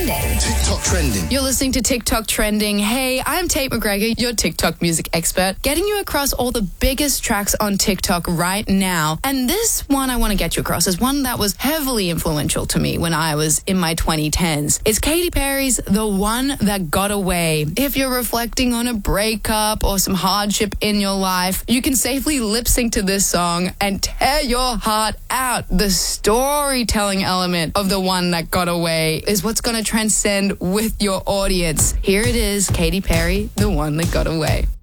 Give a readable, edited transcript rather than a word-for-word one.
Trending. TikTok Trending. You're listening to TikTok Trending. Hey, I'm Tate McGregor, your TikTok music expert, getting you across all the biggest tracks on TikTok right now. And this one I want to get you across is one that was heavily influential to me when I was in my 2010s. It's Katy Perry's The One That Got Away. If you're reflecting on a breakup or some hardship in your life, you can safely lip sync to this song and tear your heart out. The storytelling element of The One That Got Away is what's going to transcend with your audience. Here it is, Katy Perry, The One That Got Away.